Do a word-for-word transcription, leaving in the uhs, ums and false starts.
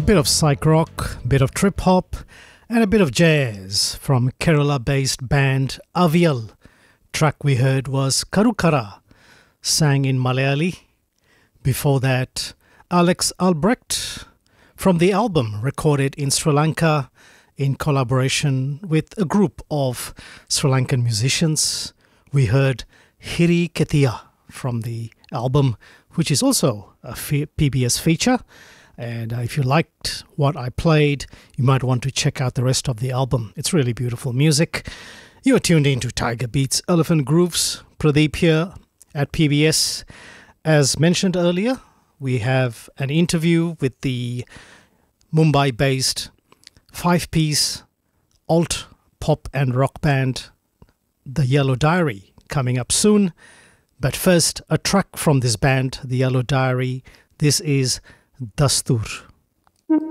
Bit of psych rock, bit of trip hop, and a bit of jazz from Kerala-based band Avial. Track we heard was Karukara, sang in Malayali. Before that, Alex Albrecht from the album recorded in Sri Lanka in collaboration with a group of Sri Lankan musicians. We heard Hiri Ketia from the album, which is also a P B S feature. And uh, if you liked what I played, you might want to check out the rest of the album. It's really beautiful music. You are tuned in to Tiger Beats Elephant Grooves. Pradeep here at P B S. As mentioned earlier, we have an interview with the Mumbai-based five-piece alt, pop and rock band, The Yellow Diary, coming up soon. But first, a track from this band, The Yellow Diary. This is Dastur.